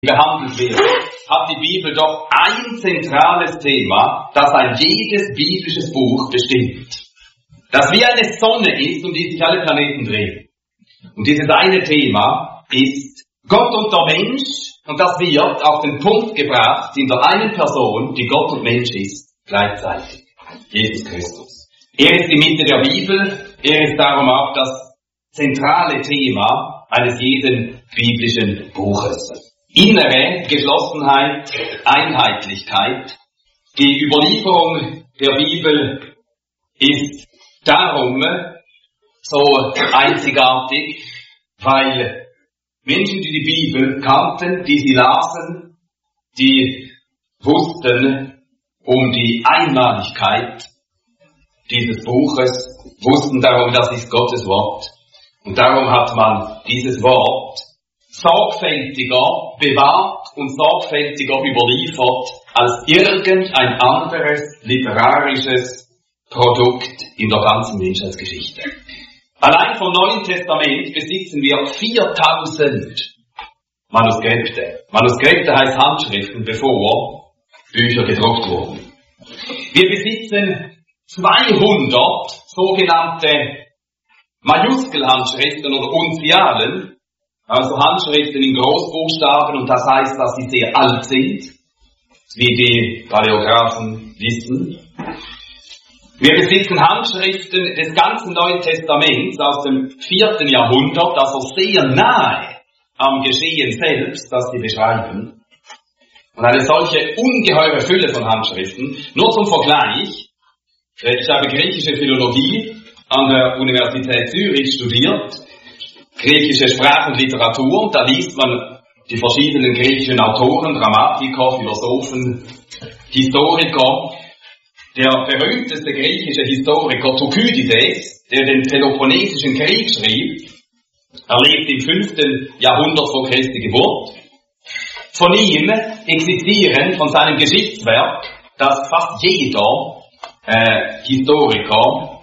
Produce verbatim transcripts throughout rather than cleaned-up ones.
behandelt wird, hat die Bibel doch ein zentrales Thema, das ein jedes biblisches Buch bestimmt. Das wie eine Sonne ist, um die sich alle Planeten drehen. Und dieses eine Thema ist Gott und der Mensch, und das wird auf den Punkt gebracht in der einen Person, die Gott und Mensch ist, gleichzeitig. Jesus Christus. Er ist die Mitte der Bibel, er ist darum auch das zentrale Thema eines jeden biblischen Buches. Innere Geschlossenheit, Einheitlichkeit. Die Überlieferung der Bibel ist darum so einzigartig, weil Menschen, die die Bibel kannten, die sie lasen, die wussten um die Einmaligkeit dieses Buches, wussten darum, das ist Gottes Wort. Und darum hat man dieses Wort sorgfältiger bewahrt und sorgfältiger überliefert als irgendein anderes literarisches Produkt in der ganzen Menschheitsgeschichte. Allein vom Neuen Testament besitzen wir viertausend Manuskripte. Manuskripte heißt Handschriften, bevor Bücher gedruckt wurden. Wir besitzen zweihundert sogenannte Majuskelhandschriften oder Unzialen, also Handschriften in Großbuchstaben, und das heißt, dass sie sehr alt sind, wie die Paläographen wissen. Wir besitzen Handschriften des ganzen Neuen Testaments aus dem vierten Jahrhundert, also sehr nahe am Geschehen selbst, das sie beschreiben. Und eine solche ungeheure Fülle von Handschriften, nur zum Vergleich, ich habe griechische Philologie an der Universität Zürich studiert, griechische Sprache und Literatur, da liest man die verschiedenen griechischen Autoren, Dramatiker, Philosophen, Historiker. Der berühmteste griechische Historiker Thukydides, der den Peloponnesischen Krieg schrieb, er lebt im fünften Jahrhundert vor Christi Geburt. Von ihm existieren, von seinem Geschichtswerk, das fast jeder äh, Historiker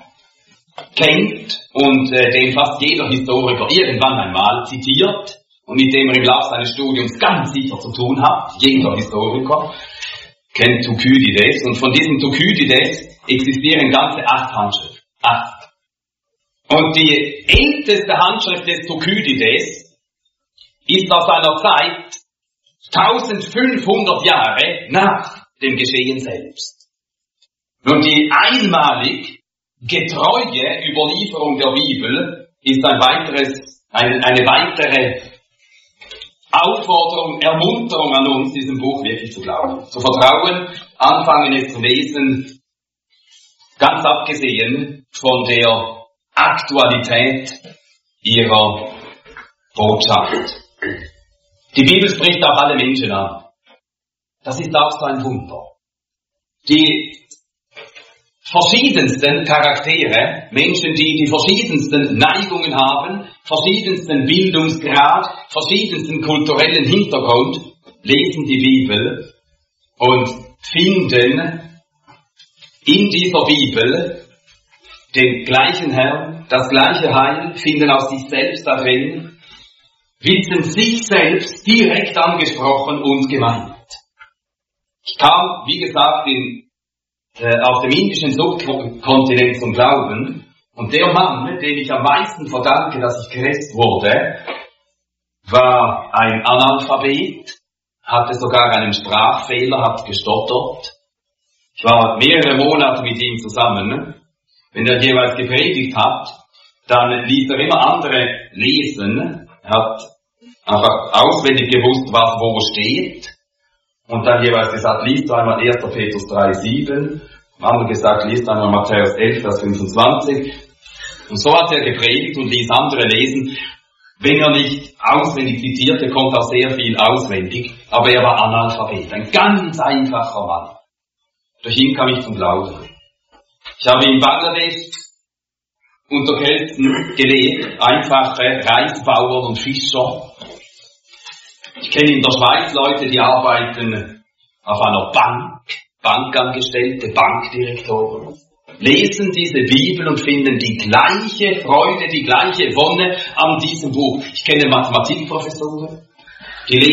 kennt und äh, den fast jeder Historiker irgendwann einmal zitiert und mit dem er im Laufe seines Studiums ganz sicher zu tun hat, jeder Historiker kennt Thukydides, und von diesem Thukydides existieren ganze acht Handschriften. Acht. Und die älteste Handschrift des Thukydides ist aus einer Zeit eintausendfünfhundert Jahre nach dem Geschehen selbst. Nun, die einmalig getreue Überlieferung der Bibel ist ein weiteres, eine, eine weitere Aufforderung, Ermunterung an uns, diesem Buch wirklich zu glauben, zu vertrauen, anfangen es zu lesen, ganz abgesehen von der Aktualität ihrer Botschaft. Die Bibel spricht auch alle Menschen an. Das ist auch so ein Wunder. Die verschiedensten Charaktere, Menschen, die die verschiedensten Neigungen haben, verschiedensten Bildungsgrad, verschiedensten kulturellen Hintergrund, lesen die Bibel und finden in dieser Bibel den gleichen Herrn, das gleiche Heil, finden aus sich selbst darin, wissen sich selbst direkt angesprochen und gemeint. Ich kam, wie gesagt, in auf dem indischen Subkontinent zum Glauben, und der Mann, dem ich am meisten verdanke, dass ich Christ wurde, war ein Analphabet, hatte sogar einen Sprachfehler, hat gestottert. Ich war mehrere Monate mit ihm zusammen. Wenn er jeweils gepredigt hat, dann ließ er immer andere lesen. Er hat einfach auswendig gewusst, was wo steht. Und dann jeweils gesagt, liest einmal erster Petrus drei, sieben. Am anderen gesagt, liest einmal Matthäus elf, Vers fünfundzwanzig. Und so hat er gepredigt und ließ andere lesen. Wenn er nicht auswendig zitierte, kommt auch sehr viel auswendig. Aber er war Analphabet, ein ganz einfacher Mann. Durch ihn kam ich zum Glauben. Ich habe in Bangladesch unter Christen gelebt, einfache Reisbauern und Fischer. Ich kenne in der Schweiz Leute, die arbeiten auf einer Bank, Bankangestellte, Bankdirektoren, lesen diese Bibel und finden die gleiche Freude, die gleiche Wonne an diesem Buch. Ich kenne Mathematikprofessoren, die lesen